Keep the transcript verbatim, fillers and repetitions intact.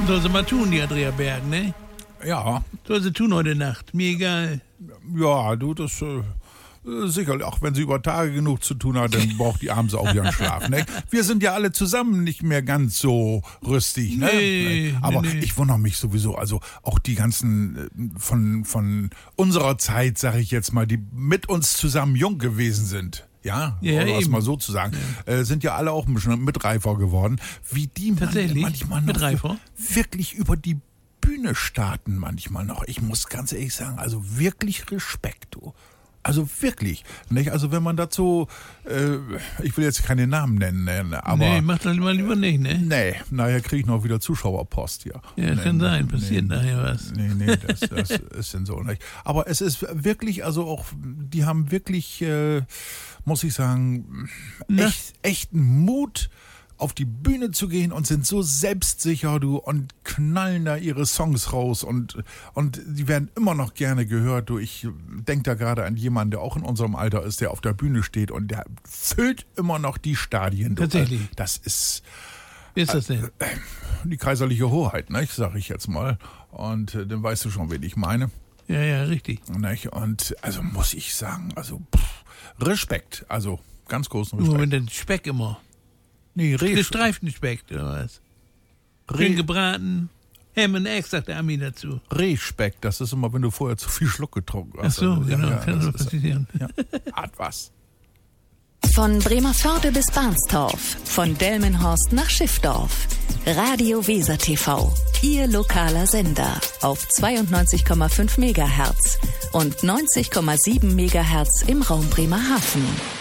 soll sie mal tun, die Andrea Berg, ne? Ja. Soll sie tun heute Nacht, mir egal. Ja, du, das äh, sicherlich, auch wenn sie über Tage genug zu tun hat, dann braucht die abends auch ihren Schlaf, ne? Wir sind ja alle zusammen nicht mehr ganz so rüstig, ne? Nee, Aber nee, nee. ich wundere mich sowieso, also auch die ganzen äh, von, von unserer Zeit, sag ich jetzt mal, die mit uns zusammen jung gewesen sind. Ja, Ja, um es eben. mal so zu sagen, ja. äh, sind ja alle auch ein bisschen mitreifer geworden, wie die Tatsächlich? manchmal noch Mitreifer? wirklich über die Bühne starten manchmal noch. Ich muss ganz ehrlich sagen, also wirklich Respekt, du. Also wirklich, nicht? Also wenn man dazu, äh, ich will jetzt keine Namen nennen, ne, aber... Nee, mach das mal lieber nicht, ne? Nee, nachher kriege ich noch wieder Zuschauerpost hier. Ja, nee, kann sein, passiert nee, nachher was. Nee, nee, das, das ist denn so nicht. Aber es ist wirklich, also auch, die haben wirklich, äh, muss ich sagen, echt, echten Mut, auf die Bühne zu gehen und sind so selbstsicher, du, und knallen da ihre Songs raus und, und die werden immer noch gerne gehört, du. Ich denke da gerade an jemanden, der auch in unserem Alter ist, der auf der Bühne steht und der füllt immer noch die Stadien. Du. Tatsächlich. Das ist... Wie ist das denn? Äh, die kaiserliche Hoheit, ne, sag ich jetzt mal. Und äh, dann weißt du schon, wen ich meine. Ja, ja, richtig. Nicht? Und also muss ich sagen, also pff, Respekt, also ganz großen Respekt. Nur mit dem Speck immer. Nee, Reh, Gestreiften Speck, oder was? Reh, Schön gebraten. Ham and Eggs, sagt der Ami dazu. Rehspeck, das ist immer, wenn du vorher zu viel Schluck getrunken Ach hast. so, Also, genau, ja, kann das so ist- passieren. Ja, hat was. Von Bremervörde bis Barnstorf, von Delmenhorst nach Schiffdorf. Radio Weser T V, Ihr lokaler Sender auf zweiundneunzig Komma fünf Megahertz und neunzig Komma sieben Megahertz im Raum Bremerhaven.